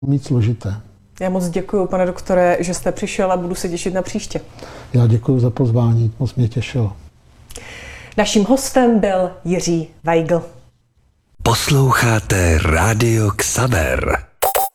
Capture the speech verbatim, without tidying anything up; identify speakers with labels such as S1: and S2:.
S1: Mít složité.
S2: Já moc děkuji, pane doktore, že jste přišel a budu se těšit na příště.
S1: Já děkuji za pozvání, moc mě těšilo.
S2: Naším hostem byl Jiří Weigl.
S3: Posloucháte Rádio Xaver.